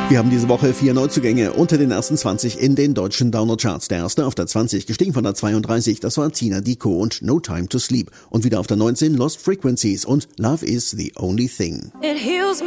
Wir haben diese Woche 4 Neuzugänge unter den ersten 20 in den deutschen Download-Charts. Der erste auf der 20, gestiegen von der 32, das war Tina Dicko und No Time to Sleep. Und wieder auf der 19 Lost Frequencies und Love is the Only Thing.